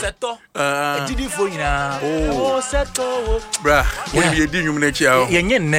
seto didi fo nyina oh seto bra we be di nwum na chi a yenye nne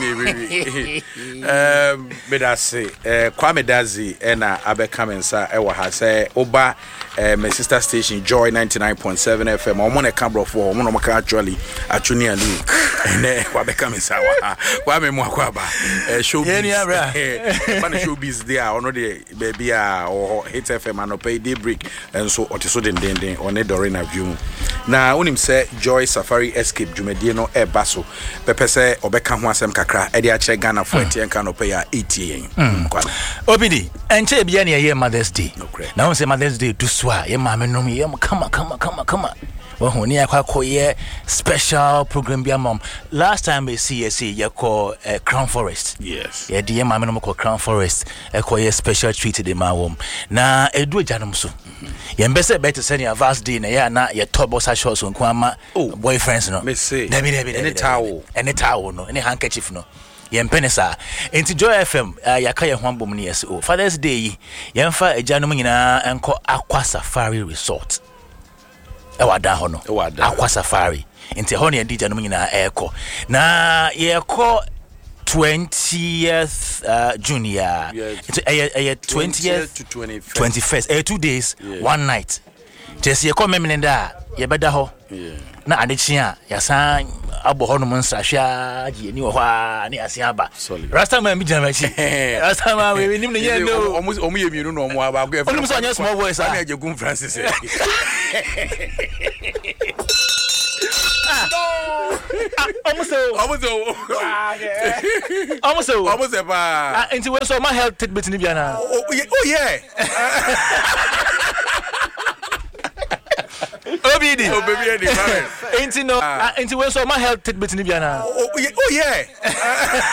bedase Kwame Dazi na abeka mensa e wa ha se oba my sister station Joy 99.7 FM omo na camera for omo no maka actually ani ne wa beka mensa wa Kwame mu akwa ba show man showbiz there ono de baby a Hit FM and pay daybreak and so otiso den on Dorina view na unim say Joy Safari Escape dwumadie no e baso pepe say obeka ho asem kakra e de a che Ghana for enti enka no pay 80 yen obidi enche bia na ye Mother's Day na won say Mother's Day to swa ye ma menom ye kama well, we have special program. Last time we see you call Crown Forest. Yes. Yeah, the man call Crown Forest. A special treat to the man. Na edu janumso. You best better send your vast day. Na na your top boss shows on kwama boyfriends no. Me say. Any towel no. Any handkerchief no. Yempenesa enti Joy FM yakaya hwambom ne yeso Father's Day yemfa ejanum nyina enko Aqua Safari Resort ewada ho no Aqua Safari enti ho ne DJ no nyina eko na yeko 20th June enti 20th to 21st 2 days one night just yeko memnenda yebeda ho na adechia yasan aboho no nsahwa gi ani wo ha ne asiaba rasta man bi jamachi rasta man we nim ne ye no omu ye mienu no omu aba go e omu so anya small voice na Jegum Francis almost ba enti we so my health tidbit ni bia na oh yeah Obidi baby enti no enti we so my health tidbit ni bia na oh yeah